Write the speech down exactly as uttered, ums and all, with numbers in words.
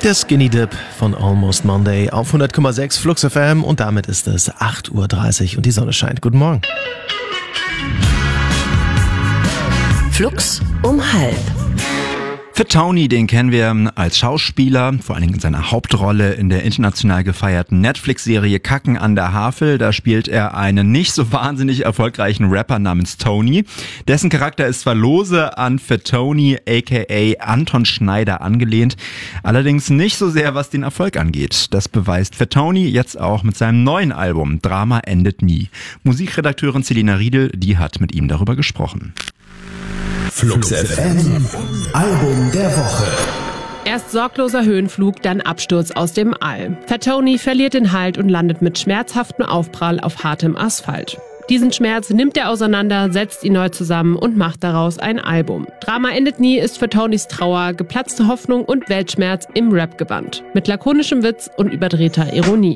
Der Skinny Dip von Almost Monday auf hundert Komma sechs Flux F M und damit ist es acht Uhr dreißig und die Sonne scheint. Guten Morgen. Flux um halb. Fatoni, den kennen wir als Schauspieler, vor allen Dingen in seiner Hauptrolle in der international gefeierten Netflix-Serie Kacken an der Havel. Da spielt er einen nicht so wahnsinnig erfolgreichen Rapper namens Tony. Dessen Charakter ist zwar lose an Fatoni aka Anton Schneider angelehnt, allerdings nicht so sehr, was den Erfolg angeht. Das beweist Fatoni jetzt auch mit seinem neuen Album Drama endet nie. Musikredakteurin Selina Riedel, die hat mit ihm darüber gesprochen. Flux F M, Album der Woche. Erst sorgloser Höhenflug, dann Absturz aus dem All. Fatoni verliert den Halt und landet mit schmerzhaftem Aufprall auf hartem Asphalt. Diesen Schmerz nimmt er auseinander, setzt ihn neu zusammen und macht daraus ein Album. Drama endet nie ist Fatonis Trauer, geplatzte Hoffnung und Weltschmerz im Rap gebannt. Mit lakonischem Witz und überdrehter Ironie.